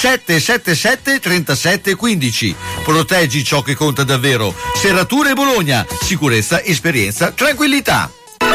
777 37 15. Proteggi ciò che conta davvero. Serrature Bologna, sicurezza, esperienza, tranquillità.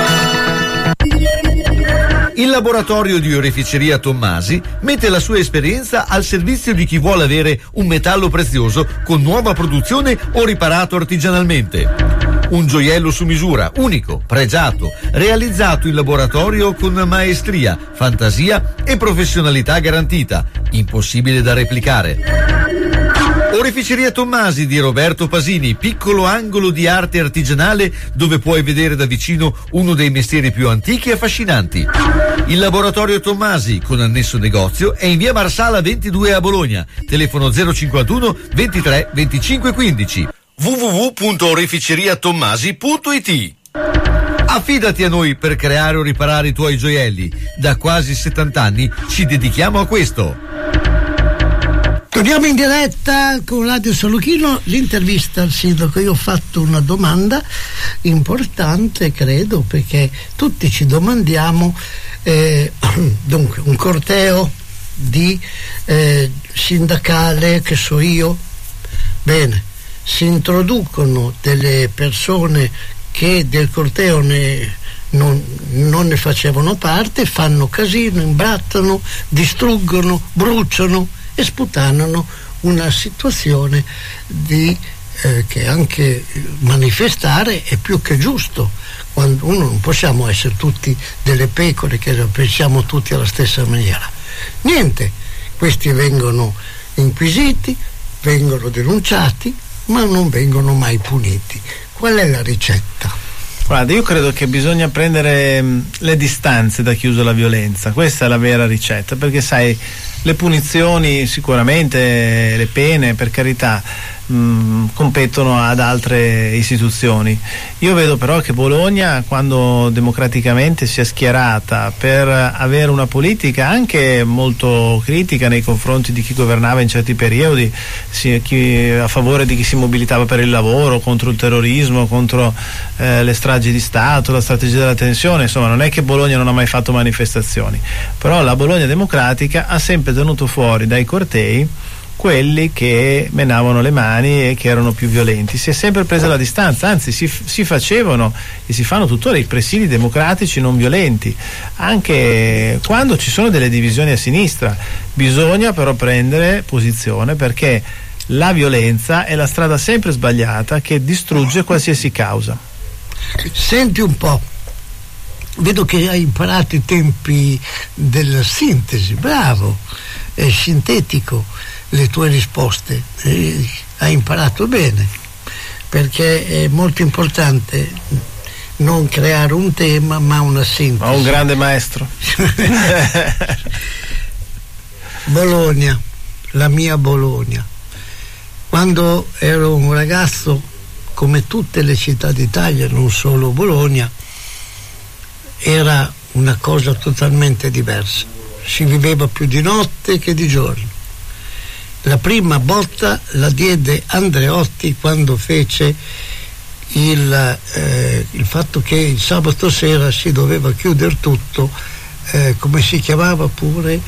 Il laboratorio di oreficeria Tommasi mette la sua esperienza al servizio di chi vuole avere un metallo prezioso con nuova produzione o riparato artigianalmente. Un gioiello su misura, unico, pregiato, realizzato in laboratorio con maestria, fantasia e professionalità garantita, impossibile da replicare. Oreficeria Tommasi di Roberto Pasini, piccolo angolo di arte artigianale dove puoi vedere da vicino uno dei mestieri più antichi e affascinanti. Il laboratorio Tommasi, con annesso negozio, è in via Marsala 22 a Bologna, telefono 051 23 25 15, www.oreficeriatommasi.it. Affidati a noi per creare o riparare i tuoi gioielli. Da quasi 70 anni ci dedichiamo a questo. Torniamo in diretta con Radio San Luchino, l'intervista al sindaco. Io ho fatto una domanda importante, credo, perché tutti ci domandiamo, dunque, un corteo di sindacale, che so io, bene, si introducono delle persone che del corteo non ne facevano parte, fanno casino, imbrattano, distruggono, bruciano e sputtanano una situazione che anche manifestare è più che giusto. Quando uno non possiamo essere tutti delle pecore che pensiamo tutti alla stessa maniera. Niente, questi vengono inquisiti, vengono denunciati, ma non vengono mai puniti. Qual è la ricetta? Guarda, io credo che bisogna prendere le distanze da chi usa la violenza, questa è la vera ricetta, perché sai, le punizioni sicuramente, le pene per carità, competono ad altre istituzioni. Io vedo però che Bologna, quando democraticamente si è schierata per avere una politica anche molto critica nei confronti di chi governava in certi periodi, a favore di chi si mobilitava per il lavoro, contro il terrorismo, contro le stragi di Stato, la strategia della tensione, insomma non è che Bologna non ha mai fatto manifestazioni, però la Bologna democratica ha sempre tenuto fuori dai cortei quelli che menavano le mani e che erano più violenti. Si è sempre presa la distanza, anzi si facevano e si fanno tuttora i presidi democratici non violenti, anche quando ci sono delle divisioni a sinistra. Bisogna però prendere posizione, perché la violenza è la strada sempre sbagliata che distrugge qualsiasi causa. Senti un po', vedo che hai imparato i tempi della sintesi, bravo, è sintetico le tue risposte, hai imparato bene, perché è molto importante non creare un tema ma una sintesi. Ma un grande maestro. Bologna, la mia Bologna, quando ero un ragazzo, come tutte le città d'Italia, non solo Bologna, era una cosa totalmente diversa, si viveva più di notte che di giorno. La prima botta la diede Andreotti quando fece il fatto che il sabato sera si doveva chiudere tutto, come si chiamava pure,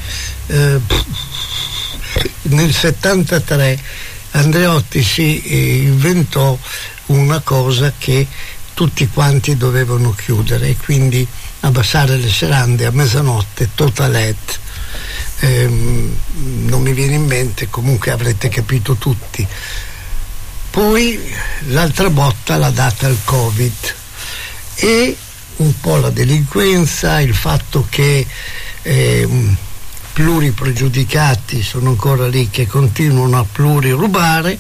nel 73 Andreotti si inventò una cosa che tutti quanti dovevano chiudere e quindi abbassare le serrande a mezzanotte, totalet. Non mi viene in mente, comunque avrete capito tutti. Poi l'altra botta l'ha data il Covid e un po' la delinquenza, il fatto che pluripregiudicati sono ancora lì che continuano a plurirubare,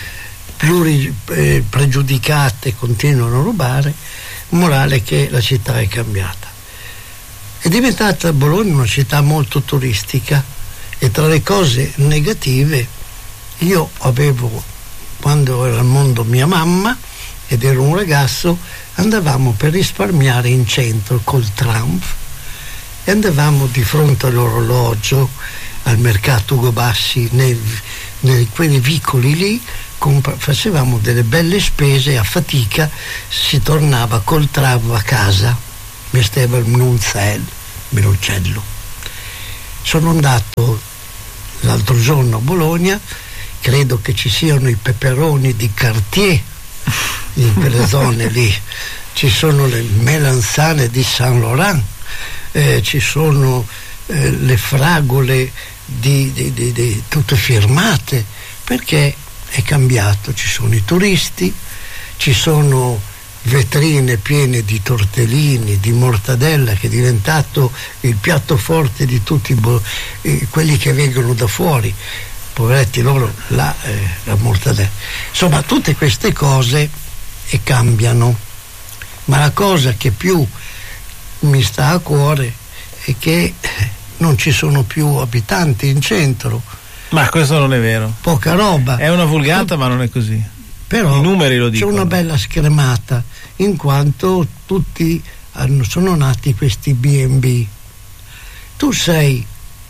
pluripregiudicate continuano a rubare, morale che la città è cambiata. È diventata Bologna una città molto turistica e tra le cose negative io avevo, quando era al mondo mia mamma ed ero un ragazzo, andavamo per risparmiare in centro col tram e andavamo di fronte all'orologio, al mercato Ugo Bassi, quei vicoli lì, facevamo delle belle spese e a fatica si tornava col tram a casa. Mi stava il Minuncello. Sono andato l'altro giorno a Bologna, credo che ci siano i peperoni di Cartier in quelle zone lì, ci sono le melanzane di Saint Laurent, ci sono le fragole di tutte firmate, perché è cambiato, ci sono i turisti, ci sono vetrine piene di tortellini, di mortadella, che è diventato il piatto forte di tutti quelli che vengono da fuori, poveretti loro, la mortadella. Insomma, tutte queste cose cambiano, ma la cosa che più mi sta a cuore è che non ci sono più abitanti in centro. Ma questo non è vero. Poca roba. È una vulgata, ma non è così. Però i numeri lo dicono. C'è una bella scremata, in quanto tutti sono nati questi B&B. Tu sei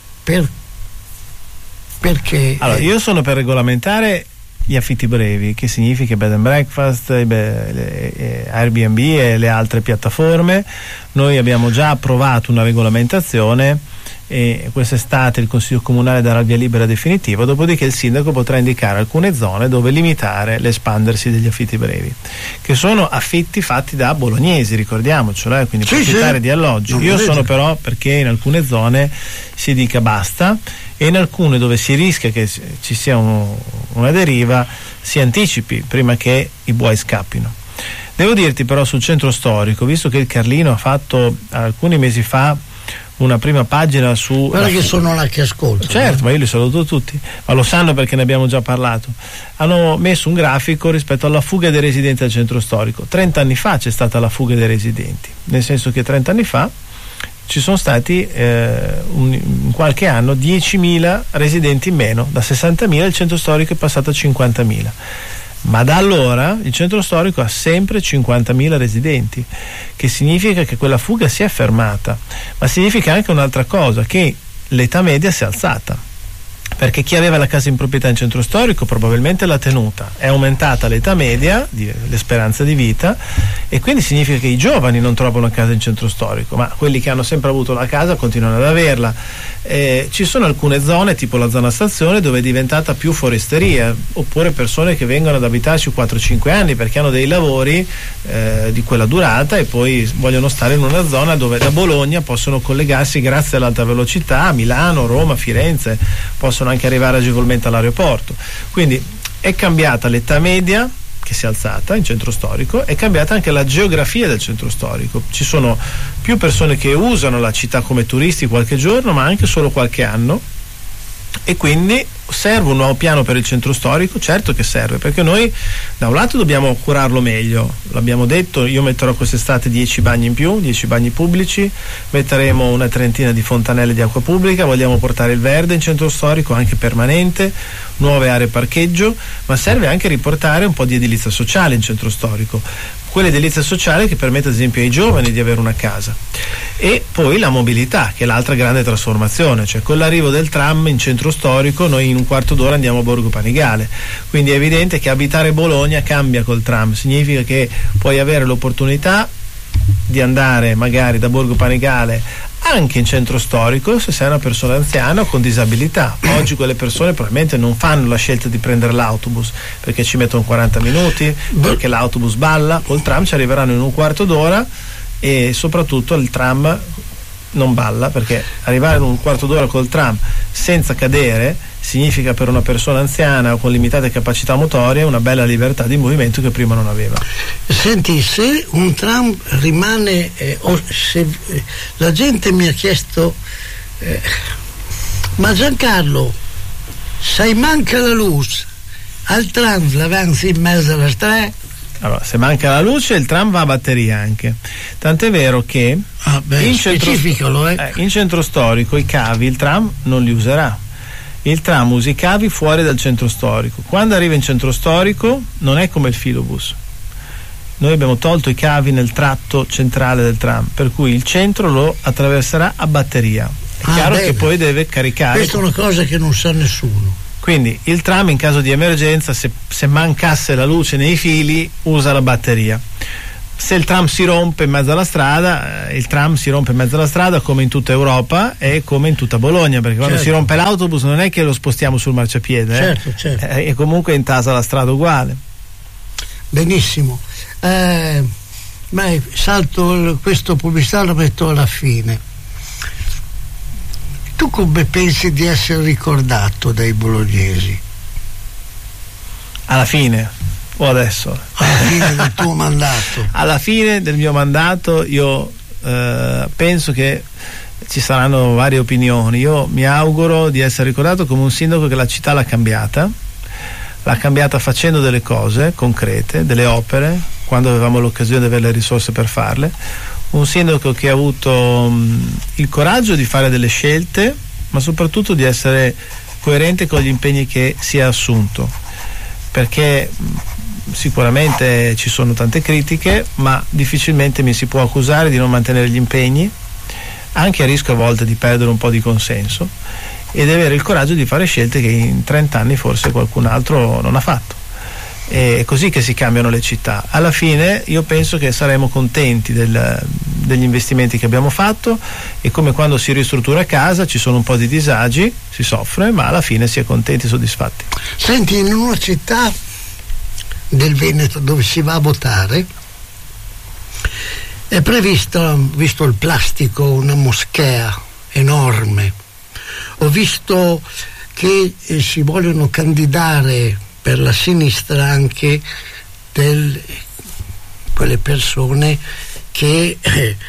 perché? Allora, io sono per regolamentare gli affitti brevi, che significa bed and breakfast, Airbnb e le altre piattaforme. Noi abbiamo già approvato una regolamentazione e quest'estate il Consiglio Comunale darà il via libera definitivo, dopodiché il sindaco potrà indicare alcune zone dove limitare l'espandersi degli affitti brevi, che sono affitti fatti da bolognesi, ricordiamocelo, quindi sì, proprietari di alloggi. Io sono però perché in alcune zone si dica basta, e in alcune dove si rischia che ci sia una deriva si anticipi prima che i buoi scappino. Devo dirti però sul centro storico, visto che il Carlino ha fatto alcuni mesi fa una prima pagina su... Guarda che sono là che ascolto. Certo, ma io li saluto tutti, ma lo sanno perché ne abbiamo già parlato. Hanno messo un grafico rispetto alla fuga dei residenti al centro storico. 30 anni fa c'è stata la fuga dei residenti, nel senso che 30 anni fa ci sono stati in qualche anno 10.000 residenti in meno, da 60.000 il centro storico è passato a 50.000. Ma da allora il centro storico ha sempre 50.000 residenti, che significa che quella fuga si è fermata, ma significa anche un'altra cosa, che l'età media si è alzata, perché chi aveva la casa in proprietà in centro storico probabilmente l'ha tenuta, è aumentata l'età media, l'esperanza di vita, e quindi significa che i giovani non trovano casa in centro storico, ma quelli che hanno sempre avuto la casa continuano ad averla. Ci sono alcune zone, tipo la zona stazione, dove è diventata più foresteria, oppure persone che vengono ad abitarci 4-5 anni perché hanno dei lavori di quella durata e poi vogliono stare in una zona dove da Bologna possono collegarsi grazie all'alta velocità a Milano, Roma, Firenze, possono anche arrivare agevolmente all'aeroporto. Quindi è cambiata l'età media, che si è alzata in centro storico, è cambiata anche la geografia del centro storico. Ci sono più persone che usano la città come turisti qualche giorno, ma anche solo qualche anno, e quindi serve un nuovo piano per il centro storico. Certo che serve, perché noi da un lato dobbiamo curarlo meglio, l'abbiamo detto, io metterò quest'estate 10 bagni in più, 10 bagni pubblici, metteremo una trentina di fontanelle di acqua pubblica, vogliamo portare il verde in centro storico anche permanente, nuove aree parcheggio, ma serve anche riportare un po' di edilizia sociale in centro storico, quell'edilizia sociale che permette ad esempio ai giovani di avere una casa. E poi la mobilità, che è l'altra grande trasformazione, cioè con l'arrivo del tram in centro storico noi in un quarto d'ora andiamo a Borgo Panigale, quindi è evidente che abitare Bologna cambia col tram, significa che puoi avere l'opportunità di andare magari da Borgo Panigale anche in centro storico se sei una persona anziana o con disabilità. Oggi quelle persone probabilmente non fanno la scelta di prendere l'autobus perché ci mettono 40 minuti, perché l'autobus balla, col tram ci arriveranno in un quarto d'ora, e soprattutto il tram non balla, perché arrivare in un quarto d'ora col tram senza cadere significa per una persona anziana o con limitate capacità motorie una bella libertà di movimento che prima non aveva. Senti, se un tram rimane la gente mi ha chiesto ma Giancarlo, se manca la luce al tram l'avanzi in mezzo alla strada? Allora, se manca la luce il tram va a batteria anche, tant'è vero che in centro storico i cavi il tram non li userà, il tram usa i cavi fuori dal centro storico. Quando arriva in centro storico non è come il filobus, noi abbiamo tolto i cavi nel tratto centrale del tram, per cui il centro lo attraverserà a batteria. È chiaro che poi deve caricare. Questa è una cosa che non sa nessuno. Quindi il tram in caso di emergenza, se mancasse la luce nei fili, usa la batteria. se il tram si rompe in mezzo alla strada, il tram si rompe in mezzo alla strada come in tutta Europa e come in tutta Bologna, perché quando si rompe l'autobus non è che lo spostiamo sul marciapiede, certo. E comunque intasa la strada uguale. Benissimo, ma salto questo pubblicità, lo metto alla fine. Tu come pensi di essere ricordato dai bolognesi? Alla fine o adesso? Alla fine del tuo mandato? Alla fine del mio mandato io penso che ci saranno varie opinioni. Io mi auguro di essere ricordato come un sindaco che la città l'ha cambiata facendo delle cose concrete, delle opere, quando avevamo l'occasione di avere le risorse per farle. Un sindaco che ha avuto il coraggio di fare delle scelte, ma soprattutto di essere coerente con gli impegni che si è assunto, perché sicuramente ci sono tante critiche, ma difficilmente mi si può accusare di non mantenere gli impegni, anche a rischio a volte di perdere un po' di consenso, e di avere il coraggio di fare scelte che in 30 anni forse qualcun altro non ha fatto. È così che si cambiano le città. Alla fine io penso che saremo contenti degli investimenti che abbiamo fatto, e come quando si ristruttura casa ci sono un po' di disagi, si soffre, ma alla fine si è contenti e soddisfatti. Senti, in una città del Veneto dove si va a votare è prevista, visto il plastico, una moschea enorme. Ho visto che si vogliono candidare per la sinistra anche quelle persone che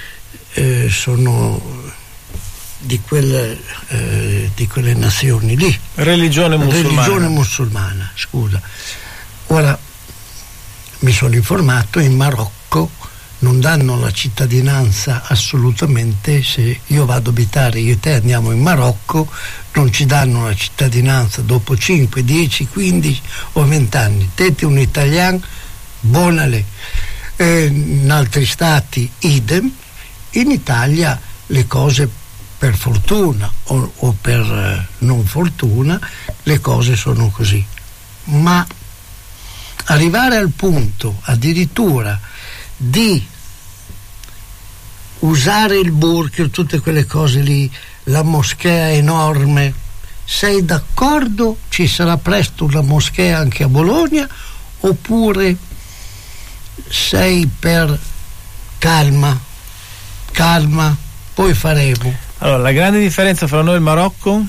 sono di quelle nazioni lì. Religione musulmana, scusa. Ora mi sono informato, in Marocco non danno la cittadinanza assolutamente. Se io vado a abitare, io e te andiamo in Marocco, non ci danno la cittadinanza dopo 5, 10, 15 o 20 anni. Te un italiano, buona lei. In altri stati idem. In Italia le cose, per fortuna o per non fortuna, le cose sono così. Ma arrivare al punto addirittura di usare il burqa, tutte quelle cose lì, la moschea enorme, sei d'accordo? Ci sarà presto una moschea anche a Bologna, oppure sei per calma, poi faremo? Allora, la grande differenza fra noi e il Marocco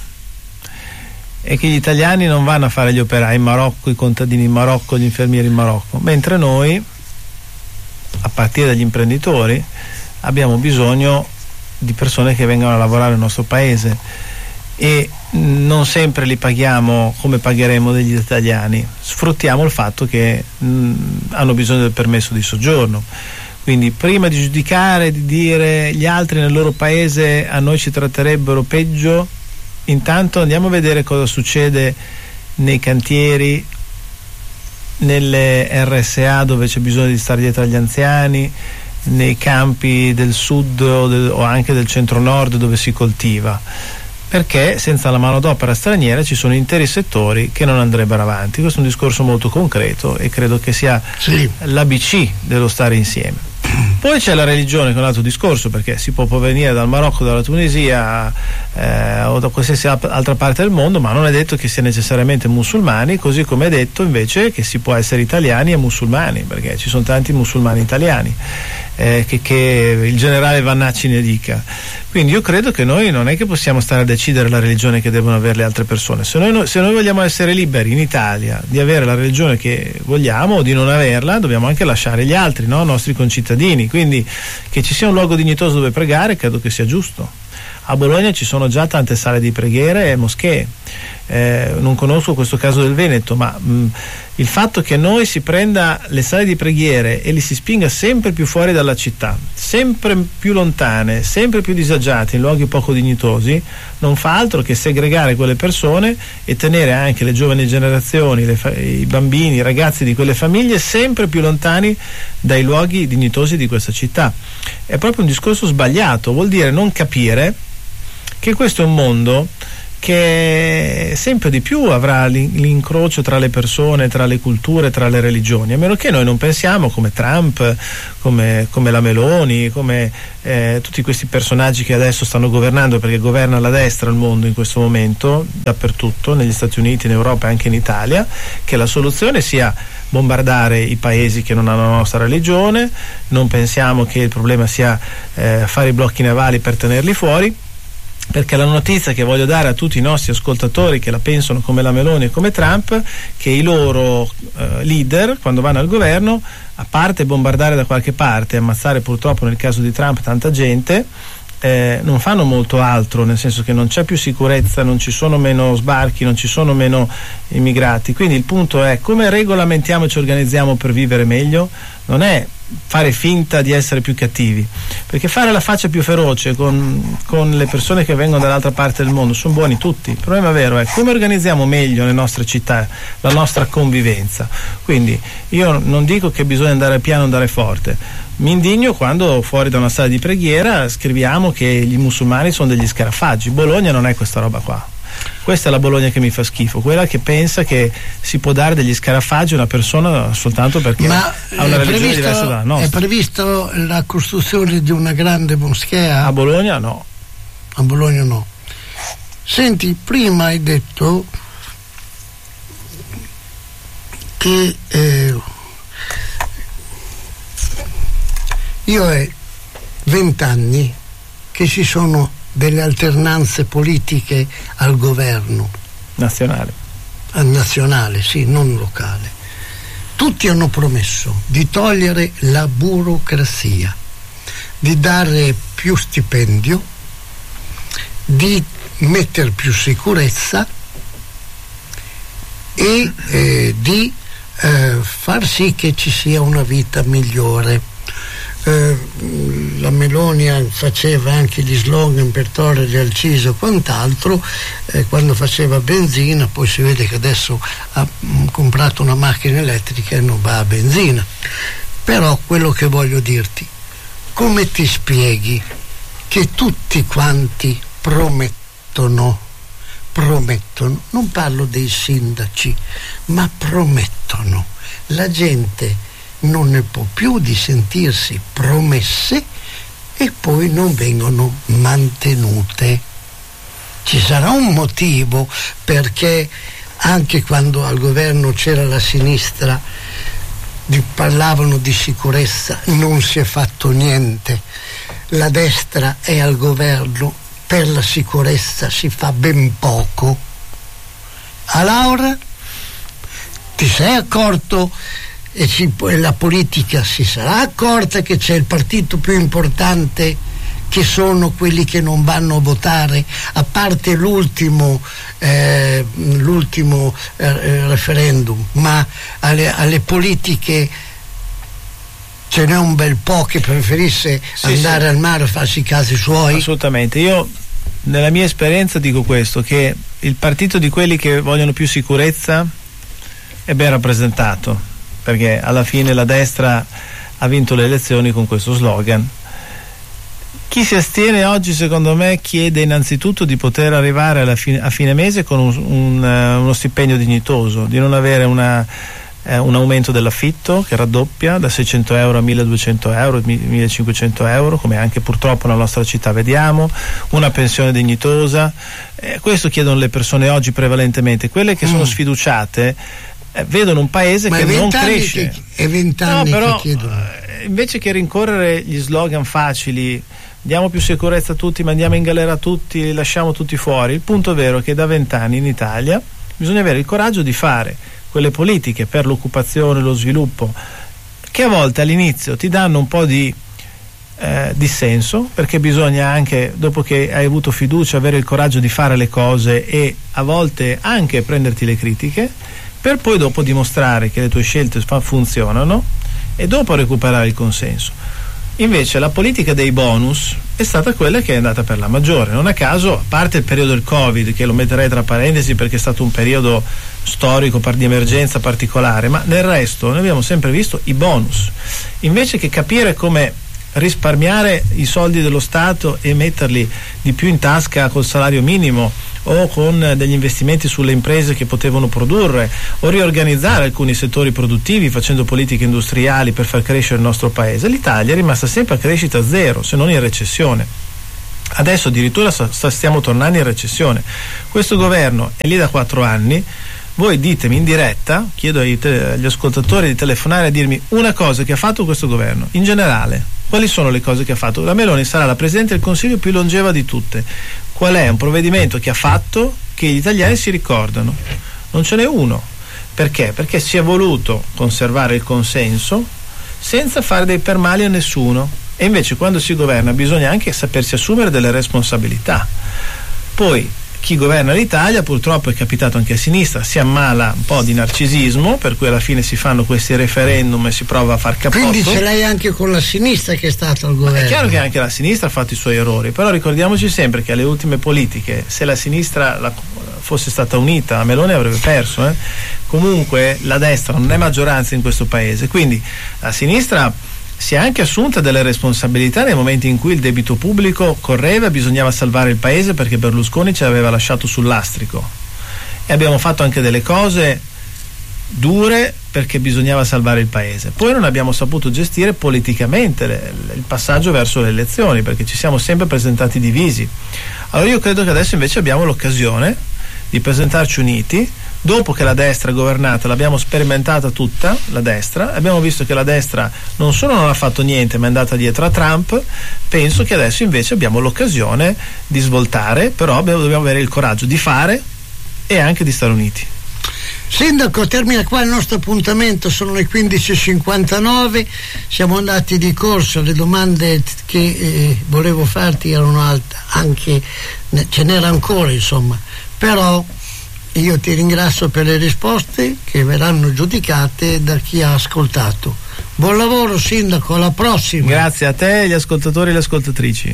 è che gli italiani non vanno a fare gli operai in Marocco, i contadini in Marocco, gli infermieri in Marocco, mentre noi, a partire dagli imprenditori, abbiamo bisogno di persone che vengano a lavorare nel nostro paese, e non sempre li paghiamo come pagheremo degli italiani. Sfruttiamo il fatto che hanno bisogno del permesso di soggiorno. Quindi prima di giudicare, di dire gli altri nel loro paese a noi ci tratterebbero peggio, intanto andiamo a vedere cosa succede nei cantieri, nelle RSA dove c'è bisogno di stare dietro agli anziani, nei campi del sud o anche del centro-nord dove si coltiva, perché senza la manodopera straniera ci sono interi settori che non andrebbero avanti. Questo è un discorso molto concreto e credo che sia l'ABC dello stare insieme. Poi c'è la religione, che è un altro discorso, perché si può provenire dal Marocco, dalla Tunisia o da qualsiasi altra parte del mondo, ma non è detto che sia necessariamente musulmani, così come è detto invece che si può essere italiani e musulmani, perché ci sono tanti musulmani italiani, che il generale Vannacci ne dica. Quindi io credo che noi non è che possiamo stare a decidere la religione che devono avere le altre persone. Se noi vogliamo essere liberi in Italia di avere la religione che vogliamo o di non averla, dobbiamo anche lasciare gli altri, no? Nostri concittadini. Quindi che ci sia un luogo dignitoso dove pregare credo che sia giusto. A Bologna ci sono già tante sale di preghiera e moschee. Non conosco questo caso del Veneto, ma il fatto che noi si prenda le sale di preghiere e li si spinga sempre più fuori dalla città, sempre più lontane, sempre più disagiate, in luoghi poco dignitosi, non fa altro che segregare quelle persone e tenere anche le giovani generazioni, i bambini, i ragazzi di quelle famiglie sempre più lontani dai luoghi dignitosi di questa città. È proprio un discorso sbagliato, vuol dire non capire che questo è un mondo che sempre di più avrà l'incrocio tra le persone, tra le culture, tra le religioni, a meno che noi non pensiamo come Trump, come la Meloni, come tutti questi personaggi che adesso stanno governando, perché governa la destra il mondo in questo momento dappertutto, negli Stati Uniti, in Europa e anche in Italia, che la soluzione sia bombardare i paesi che non hanno la nostra religione. Non pensiamo che il problema sia fare i blocchi navali per tenerli fuori, perché la notizia che voglio dare a tutti i nostri ascoltatori che la pensano come la Meloni e come Trump, che i loro leader, quando vanno al governo, a parte bombardare da qualche parte e ammazzare purtroppo nel caso di Trump tanta gente, non fanno molto altro, nel senso che non c'è più sicurezza, non ci sono meno sbarchi, non ci sono meno immigrati. Quindi il punto è: come regolamentiamo e ci organizziamo per vivere meglio? Non è fare finta di essere più cattivi, perché fare la faccia più feroce con le persone che vengono dall'altra parte del mondo, sono buoni tutti. Il problema vero è come organizziamo meglio le nostre città, la nostra convivenza. Quindi io non dico che bisogna andare piano, andare forte. Mi indigno quando fuori da una sala di preghiera scriviamo che i musulmani sono degli scarafaggi. Bologna non è questa roba qua. Questa è la Bologna che mi fa schifo, quella che pensa che si può dare degli scarafaggi a una persona soltanto perché ha una religione diversa dalla nostra. È previsto la costruzione di una grande moschea? A Bologna no. A Bologna no. Senti, prima hai detto che io è 20 anni che ci sono delle alternanze politiche al governo nazionale, sì, non locale. Tutti hanno promesso di togliere la burocrazia, di dare più stipendio, di mettere più sicurezza e di far sì che ci sia una vita migliore. La Meloni faceva anche gli slogan per togliere il CISO e quant'altro, quando faceva benzina. Poi si vede che adesso ha comprato una macchina elettrica e non va a benzina. Però quello che voglio dirti, come ti spieghi che tutti quanti promettono, non parlo dei sindaci, ma promettono, la gente non ne può più di sentirsi promesse e poi non vengono mantenute. Ci sarà un motivo, perché anche quando al governo c'era la sinistra parlavano di sicurezza, non si è fatto niente. La destra è al governo, per la sicurezza si fa ben poco. A Laura, ti sei accorto? E la politica si sarà accorta che c'è il partito più importante, che sono quelli che non vanno a votare, a parte l'ultimo referendum, ma alle politiche ce n'è un bel po' che preferisse andare al mare a farsi i casi suoi. Assolutamente. Io nella mia esperienza dico questo, che il partito di quelli che vogliono più sicurezza è ben rappresentato, perché alla fine la destra ha vinto le elezioni con questo slogan. Chi si astiene oggi, secondo me, chiede innanzitutto di poter arrivare a fine mese con uno stipendio dignitoso, di non avere un aumento dell'affitto che raddoppia da 600 euro a 1200 euro, 1500 euro, come anche purtroppo nella nostra città vediamo, una pensione dignitosa. Questo chiedono le persone oggi prevalentemente, quelle che sono sfiduciate. Vedono un paese che non cresce. È 20 anni però, che chiedono. Invece che rincorrere gli slogan facili, diamo più sicurezza a tutti, mandiamo in galera tutti, lasciamo tutti fuori, il punto vero è che da 20 anni in Italia bisogna avere il coraggio di fare quelle politiche per l'occupazione, lo sviluppo, che a volte all'inizio ti danno un po' di dissenso, perché bisogna anche, dopo che hai avuto fiducia, avere il coraggio di fare le cose e a volte anche prenderti le critiche, per poi dopo dimostrare che le tue scelte funzionano e dopo recuperare il consenso. Invece la politica dei bonus è stata quella che è andata per la maggiore. Non a caso, a parte il periodo del Covid, che lo metterei tra parentesi perché è stato un periodo storico di emergenza particolare, ma nel resto noi abbiamo sempre visto i bonus. Invece che capire come risparmiare i soldi dello Stato e metterli di più in tasca col salario minimo o con degli investimenti sulle imprese che potevano produrre, o riorganizzare alcuni settori produttivi facendo politiche industriali per far crescere il nostro paese, l'Italia è rimasta sempre a crescita zero, se non in recessione. Adesso addirittura stiamo tornando in recessione. Questo governo è lì da 4 anni. Voi ditemi in diretta, chiedo agli ascoltatori di telefonare a dirmi una cosa che ha fatto questo governo in generale. Quali sono le cose che ha fatto? La Meloni sarà la Presidente del Consiglio più longeva di tutte. Qual è un provvedimento che ha fatto che gli italiani si ricordano? Non ce n'è uno. Perché? Perché si è voluto conservare il consenso senza fare dei permali a nessuno. E invece quando si governa bisogna anche sapersi assumere delle responsabilità. Poi chi governa l'Italia purtroppo è capitato anche a sinistra, si ammala un po' di narcisismo, per cui alla fine si fanno questi referendum e si prova a far cappotto. Quindi ce l'hai anche con la sinistra che è stato al governo. È chiaro che anche la sinistra ha fatto i suoi errori, però ricordiamoci sempre che alle ultime politiche, se la sinistra fosse stata unita, la Meloni avrebbe perso. Comunque la destra non è maggioranza in questo paese, quindi la sinistra si è anche assunta delle responsabilità nei momenti in cui il debito pubblico correva e bisognava salvare il paese perché Berlusconi ci aveva lasciato sul lastrico, e abbiamo fatto anche delle cose dure perché bisognava salvare il paese. Poi non abbiamo saputo gestire politicamente il passaggio verso le elezioni, perché ci siamo sempre presentati divisi. Allora io credo che adesso invece abbiamo l'occasione di presentarci uniti. Dopo che la destra è governata, l'abbiamo sperimentata tutta, la destra, abbiamo visto che la destra non solo non ha fatto niente ma è andata dietro a Trump. Penso che adesso invece abbiamo l'occasione di svoltare, però dobbiamo avere il coraggio di fare e anche di stare uniti. Sindaco, termina qua il nostro appuntamento, sono le 15:59, siamo andati di corsa, le domande che volevo farti erano anche, ce n'era ancora insomma, però io ti ringrazio per le risposte che verranno giudicate da chi ha ascoltato. Buon lavoro Sindaco, alla prossima. Grazie a te, agli ascoltatori e le ascoltatrici.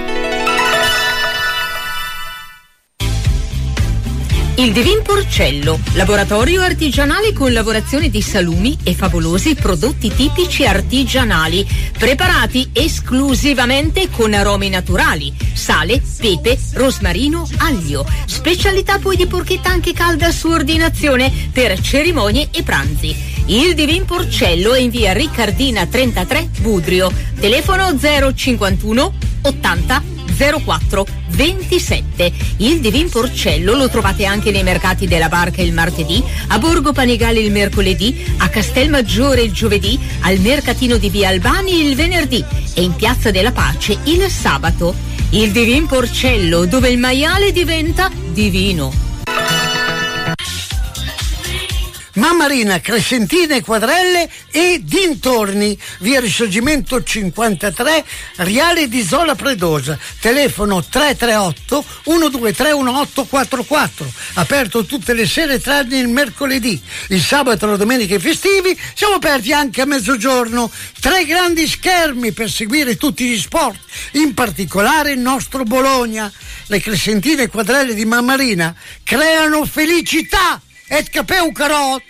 Il Divin Porcello, laboratorio artigianale con lavorazione di salumi e favolosi prodotti tipici artigianali, preparati esclusivamente con aromi naturali, sale, pepe, rosmarino, aglio. Specialità poi di porchetta anche calda a sua ordinazione per cerimonie e pranzi. Il Divin Porcello è in via Riccardina 33, Budrio. Telefono 051 80 04 27. Il Divin Porcello lo trovate anche nei mercati della Barca il martedì, a Borgo Panigale il mercoledì, a Castelmaggiore il giovedì, al mercatino di via Albani il venerdì e in Piazza della Pace il sabato. Il Divin Porcello, dove il maiale diventa divino. Mammarina, Crescentine, Quadrelle e dintorni, via Risorgimento 53, Riale di Zola Predosa, telefono 338 123 1844, aperto tutte le sere tranne il mercoledì. Il sabato e la domenica e festivi siamo aperti anche a mezzogiorno. 3 grandi schermi per seguire tutti gli sport, in particolare il nostro Bologna. Le Crescentine e Quadrelle di Mammarina creano felicità et capeu carot.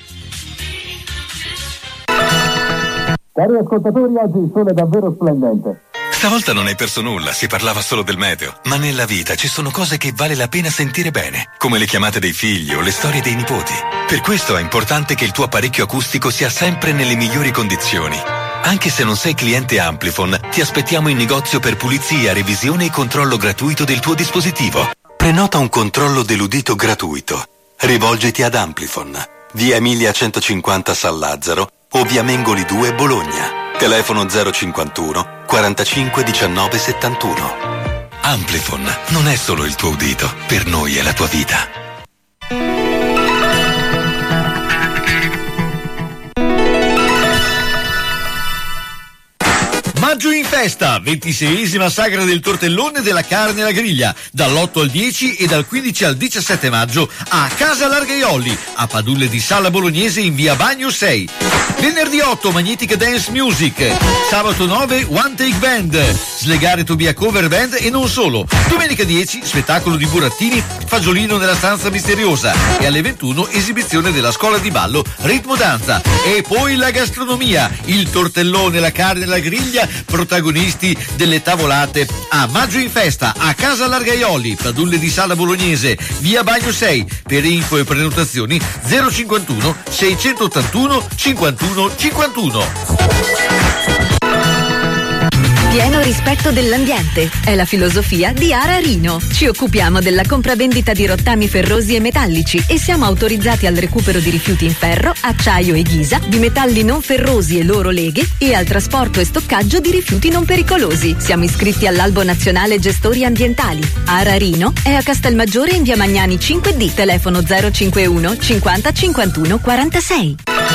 Cari ascoltatori, oggi il sole è davvero splendente. Stavolta non hai perso nulla, si parlava solo del meteo, ma nella vita ci sono cose che vale la pena sentire bene, come le chiamate dei figli o le storie dei nipoti. Per questo è importante che il tuo apparecchio acustico sia sempre nelle migliori condizioni. Anche se non sei cliente Amplifon, ti aspettiamo in negozio per pulizia, revisione e controllo gratuito del tuo dispositivo. Prenota un controllo dell'udito gratuito. Rivolgiti ad Amplifon, via Emilia 150 San Lazzaro o via Mengoli 2 Bologna. Telefono 051 45 19 71. Amplifon non è solo il tuo udito, per noi è la tua vita. Maggio in festa, 26esima sagra del tortellone della carne alla griglia, dall'8 al 10 e dal 15 al 17 maggio a Casa Largaioli, a Padulle di Sala Bolognese in via Bagno 6. Venerdì 8 Magnetica Dance Music, sabato 9 One Take Band, Slegare Tobia Cover Band e non solo. Domenica 10 spettacolo di burattini, Fagiolino nella stanza misteriosa e alle 21 esibizione della scuola di ballo Ritmo Danza. E poi la gastronomia, il tortellone, la carne alla griglia, protagonisti protagonisti delle tavolate a Maggio in Festa a Casa Largaioli, Padulle di Sala Bolognese, via Bagno 6. Per info e prenotazioni 051 681 51 51. Pieno rispetto dell'ambiente è la filosofia di Ara Rino. Ci occupiamo della compravendita di rottami ferrosi e metallici e siamo autorizzati al recupero di rifiuti in ferro, acciaio e ghisa, di metalli non ferrosi e loro leghe e al trasporto e stoccaggio di rifiuti non pericolosi. Siamo iscritti all'Albo Nazionale Gestori Ambientali. Ara Rino è a Castelmaggiore in via Magnani 5D, telefono 051 50 51 46.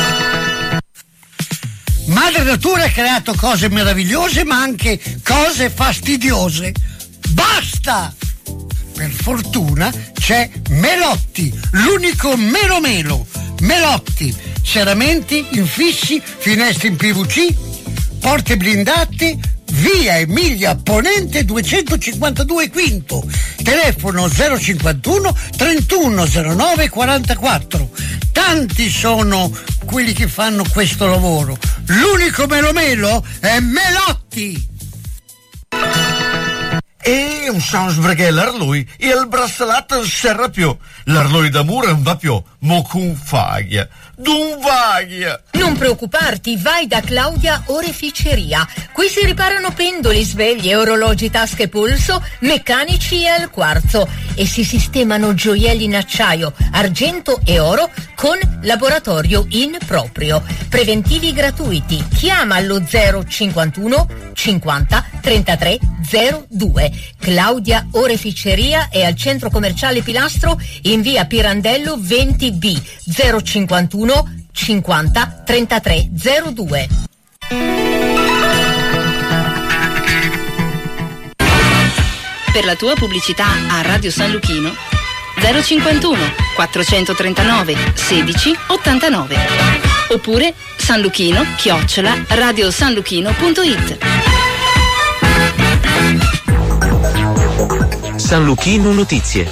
Madre Natura ha creato cose meravigliose ma anche cose fastidiose. Basta! Per fortuna c'è Melotti, l'unico melo. Melotti, serramenti, infissi, finestre in PVC, porte blindate, via Emilia Ponente 252 Quinto, telefono 051 3109 44. Tanti sono quelli che fanno questo lavoro. L'unico melo è Melotti. E un sans perché l'arloi e il braccialetto non serra più. L'arloi d'amore non va più, mo con faglia. D'un vaglia. Non preoccuparti, vai da Claudia Oreficeria. Qui si riparano pendoli, sveglie, orologi, tasche polso, meccanici e al quarzo e si sistemano gioielli in acciaio, argento e oro con laboratorio in proprio. Preventivi gratuiti. Chiama allo 051 50 33 02. Claudia Oreficeria è al centro commerciale Pilastro in via Pirandello 20B 051 50 33 02. Per la tua pubblicità a Radio San Luchino 051 439 16 89 oppure sanluchino@radiosanluchino.it. San Luchino Notizie.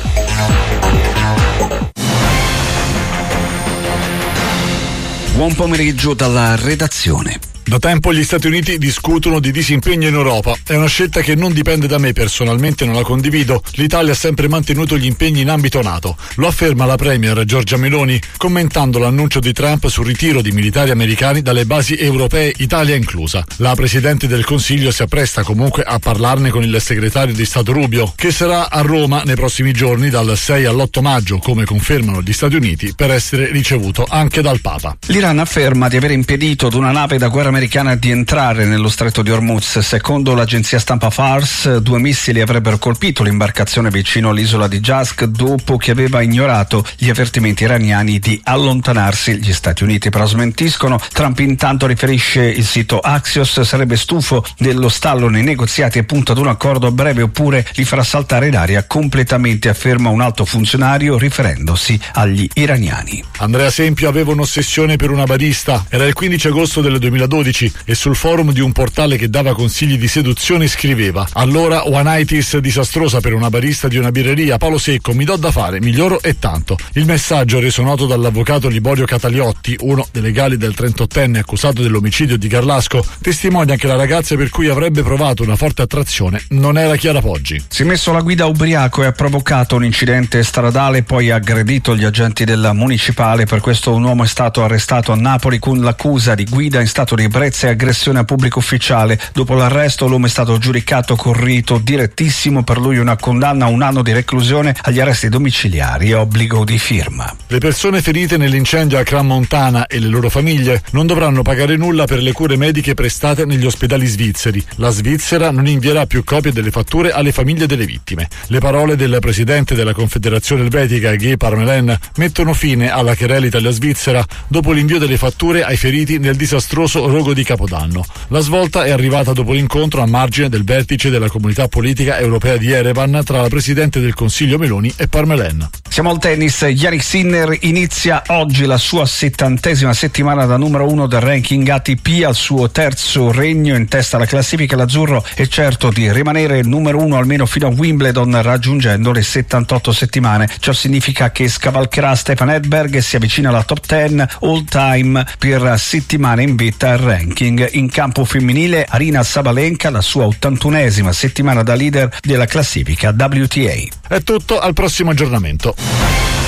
Buon pomeriggio dalla redazione. Da tempo gli Stati Uniti discutono di disimpegno in Europa. È una scelta che non dipende da me, personalmente non la condivido. L'Italia ha sempre mantenuto gli impegni in ambito NATO. Lo afferma la premier Giorgia Meloni, commentando l'annuncio di Trump sul ritiro di militari americani dalle basi europee, Italia inclusa. La Presidente del Consiglio si appresta comunque a parlarne con il segretario di Stato Rubio, che sarà a Roma nei prossimi giorni dal 6 all'8 maggio, come confermano gli Stati Uniti, per essere ricevuto anche dal Papa. L'Iran afferma di aver impedito ad una nave da guerra americana di entrare nello stretto di Hormuz. Secondo l'agenzia stampa Fars, 2 missili avrebbero colpito l'imbarcazione vicino all'isola di Jask dopo che aveva ignorato gli avvertimenti iraniani di allontanarsi. Gli Stati Uniti però smentiscono. Trump intanto riferisce il sito Axios sarebbe stufo dello stallo nei negoziati e punta ad un accordo a breve oppure li farà saltare in aria completamente, afferma un alto funzionario riferendosi agli iraniani. Andrea Sempio aveva un'ossessione per una barista. Era il 15 agosto del 2012 e sul forum di un portale che dava consigli di seduzione scriveva: allora one-nighties disastrosa per una barista di una birreria, palo secco, mi do da fare, miglioro e tanto. Il messaggio, reso noto dall'avvocato Liborio Cataliotti, uno dei legali del 38enne accusato dell'omicidio di Garlasco, testimonia che la ragazza per cui avrebbe provato una forte attrazione non era Chiara Poggi. Si è messo alla guida ubriaco e ha provocato un incidente stradale, poi ha aggredito gli agenti della municipale. Per questo un uomo è stato arrestato a Napoli con l'accusa di guida in stato di ebbrezza e aggressione a pubblico ufficiale. Dopo l'arresto l'uomo è stato giudicato con rito direttissimo, per lui una condanna a 1 anno di reclusione agli arresti domiciliari e obbligo di firma. Le persone ferite nell'incendio a Crans-Montana e le loro famiglie non dovranno pagare nulla per le cure mediche prestate negli ospedali svizzeri. La Svizzera non invierà più copie delle fatture alle famiglie delle vittime. Le parole del presidente della Confederazione Elvetica, Guy Parmelin, mettono fine alla querela Italia-Svizzera dopo l'invio delle fatture ai feriti nel disastroso rogo di Capodanno. La svolta è arrivata dopo l'incontro a margine del vertice della Comunità Politica Europea di Yerevan tra la Presidente del Consiglio Meloni e Parmelin. Siamo al tennis. Jannik Sinner inizia oggi la sua 70ª settimana da numero 1 del ranking ATP, al suo terzo regno in testa alla classifica. L'azzurro è certo di rimanere numero 1 almeno fino a Wimbledon, raggiungendo le 78 settimane. Ciò significa che scavalcherà Stefan Edberg e si avvicina alla top 10 all time per settimane in vetta. Il ranking. In campo femminile Arina Sabalenka la sua 81esima settimana da leader della classifica WTA. È tutto, al prossimo aggiornamento.